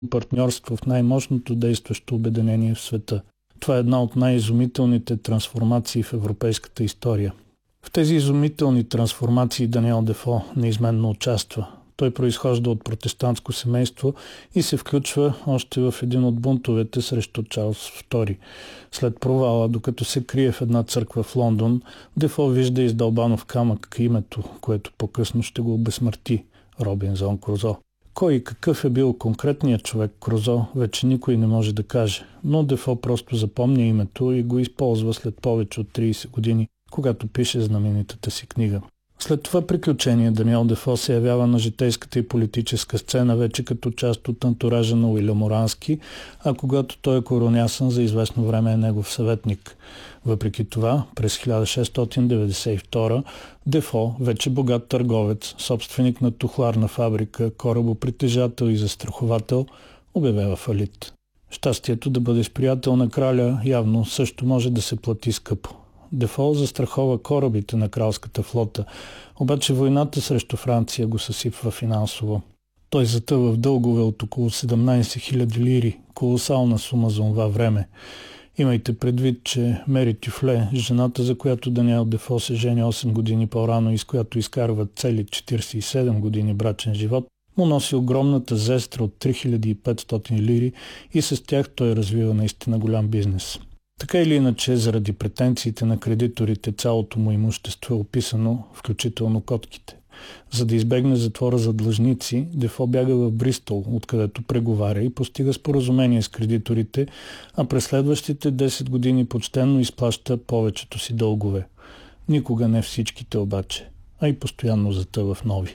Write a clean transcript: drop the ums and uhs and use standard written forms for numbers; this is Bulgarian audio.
партньорство в най-мощното действащо обединение в света. Това е една от най-изумителните трансформации в европейската история. В тези изумителни трансформации Даниел Дефо неизменно участва. Той произхожда от протестантско семейство и се включва още в един от бунтовете срещу Чарлз II. След провала, докато се крие в една църква в Лондон, Дефо вижда издълбано в камък името, което по-късно ще го обезсмърти – Робинзон Крузо. Кой и какъв е бил конкретният човек Крузо, вече никой не може да каже, но Дефо просто запомня името и го използва след повече от 30 години, когато пише знаменитата си книга. След това приключение Даниел Дефо се явява на житейската и политическа сцена вече като част от антуража на Уилям Орански, а когато той е коронясан, за известно време е негов съветник. Въпреки това, през 1692 Дефо, вече богат търговец, собственик на тухларна фабрика, корабопритежател и застраховател, обявява фалит. Щастието да бъдеш приятел на краля явно също може да се плати скъпо. Дефо застрахова корабите на кралската флота, обаче войната срещу Франция го съсипва финансово. Той затъва в дългове от около 17 000 лири, колосална сума за това време. Имайте предвид, че Мери Тюфле, жената, за която Даниел Дефо се жени 8 години по-рано и с която изкарват цели 47 години брачен живот, му носи огромната зестра от 3500 лири и с тях той развива наистина голям бизнес. Така или иначе, заради претенциите на кредиторите, цялото му имущество е описано, включително котките. За да избегне затвора за длъжници, Дефо бяга в Бристол, откъдето преговаря и постига споразумение с кредиторите, а през следващите 10 години почтенно изплаща повечето си дългове. Никога не всичките обаче, а и постоянно затъва в нови.